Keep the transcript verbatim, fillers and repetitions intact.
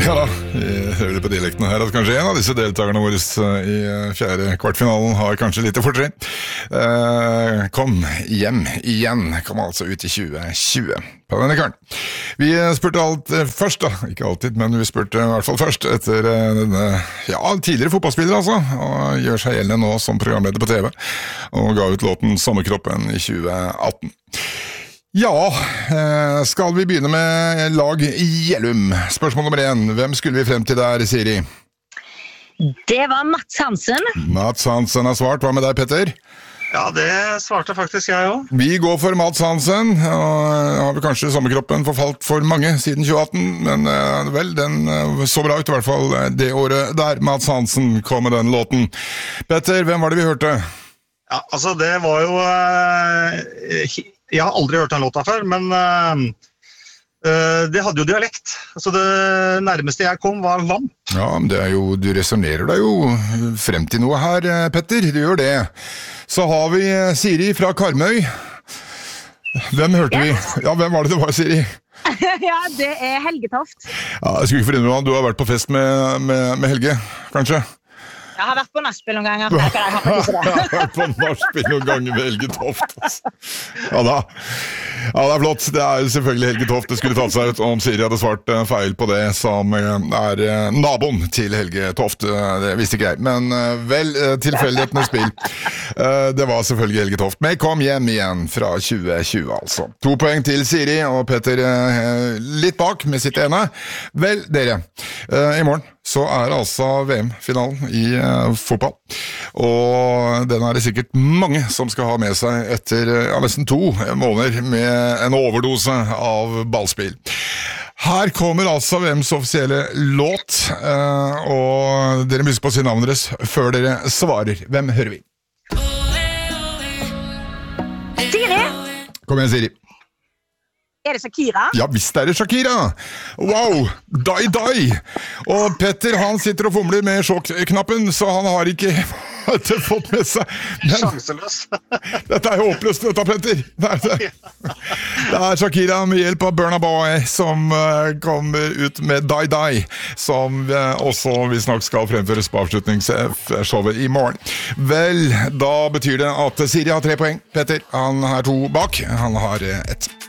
Ja, vi hører på dialekten her at kanskje en av disse deltakerne våre i fjerde kvartfinalen har kanskje litt fortrinn. Eh, kom hjem igjen, kom altså ut i tjue tjue på denne karen. Vi spurte alt først da, ikke alltid, men vi spurte i hvert fall først etter denne, ja, tidligere fotballspiller altså, og gjør seg gjeldende nå som programleder på T V, og ga ut låten Sommerkroppen i tjue atten. Ja, skal vi begynne med lag Gjellum? Spørsmål nummer én, hvem skulle vi frem til der, Siri? Det var Mats Hansen. Mats Hansen har svart, hva med deg, Petter? Ja, det svarte faktisk jeg også. Vi går for Mats Hansen, og har vel kanskje sommerkroppen forfalt for mange siden tjue atten, men vel, den så bra ut i hvert fall det året der Mats Hansen kom med den låten. Petter, hvem var det vi hørte? Ja, altså det var jo... Uh, Jeg har aldri hørt den låta før, men uh, uh, det hadde jo dialekt. Så det nærmeste jeg kom var vamp. Ja, men det er jo, du resonerer deg jo frem til noe her, Petter. Du gjør det. Så har vi Siri fra Karmøy. Hvem hørte yes. vi? Ja, hvem var det det var, Siri? Ja, det er Helge Toft. Ja, jeg skulle ikke forundre meg om du har vært på fest med, med, med Helge, kanskje? Jeg har vært på nachspiel noen ganger. Nei, jeg har ikke det. Jeg har vært på nachspiel noen ganger med Helge Toft. Altså. Ja da. Ja, det er flott. Det er selvfølgelig Helge Toft. Det skulle tatt seg ut om Siri hadde svart feil på det, som er naboen til Helge Toft. Det visste ikke jeg. Men vel, tilfeldighetenes spill. Det var selvfølgelig Helge Toft. Men kom hjem igjen fra tjue tjue, altså. To poeng til Siri, og Petter litt bak med sitt ene. Vel, dere, i morgen så er altså V M-finalen i uh, fotball, og den er det sikkert mange som skal ha med seg etter uh, nesten to måneder med en overdose av ballspill. Her kommer altså V M's offisielle låt, uh, og dere må huske på å si navnet deres før dere svarer. Hvem hører vi? Siri! Kom igjen, Siri. Er det Shakira? Ja, visst er det Shakira. Wow, die die. Og Petter, han sitter og fomler med sjokk-knappen, så han har ikke fått med seg. Men, sjanseløs. Dette er jo håpløst, dette, Petter. Det er, det. Det er Shakira med hjelp av Burna Boy som uh, kommer ut med Die Die, som uh, også vi snart skal fremføres på avslutningsshowet i morgen. Vel, da betyr det at Siri har tre poeng. Petter, han har to bak. Han har uh, ett.